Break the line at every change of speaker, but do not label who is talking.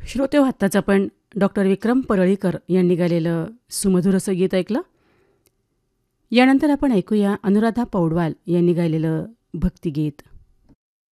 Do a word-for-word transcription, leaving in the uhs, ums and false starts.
श्रोते हो, आत्ताच आपण डॉक्टर विक्रम परळीकर यांनी गायलेलं सुमधुर असं गीत ऐकलं. यानंतर आपण ऐकूया अनुराधा पौडवाल यांनी गायलेलं भक्तिगीत.